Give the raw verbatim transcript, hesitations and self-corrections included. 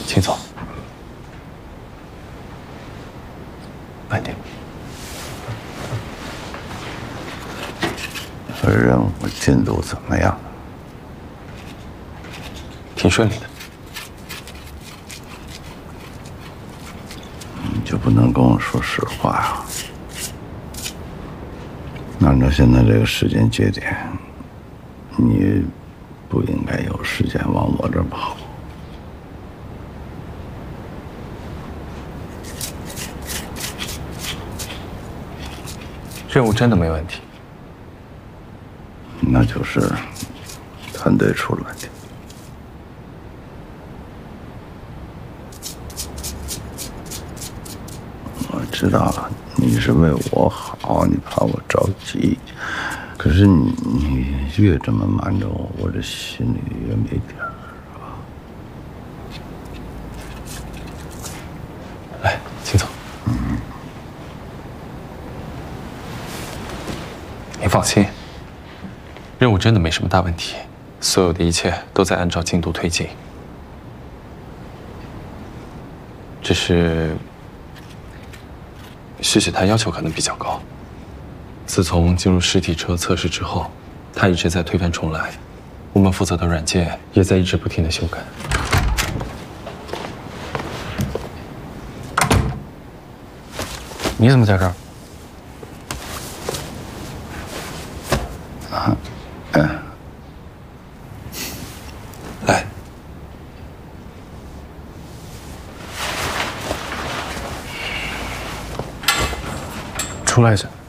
秦总，慢点。 这任务进度怎么样？ 挺顺利的。 你就不能跟我说实话呀？按照现在这个时间节点，你不应该有时间往我这儿跑。 任务真的没问题。 那就是团队出了问题。我知道了，你是为我好，你怕我着急。可是你你越这么瞒着我，我这心里越没底儿啊。 来，秦总， 嗯， 您放心。任务真的没什么大问题，所有的一切都在按照进度推进。只是旭旭他要求可能比较高。自从进入实体车测试之后，他一直在推翻重来，我们负责的软件也在一直不停的修改。 你怎么在这儿？ 啊，嗯， 来， 出来一下。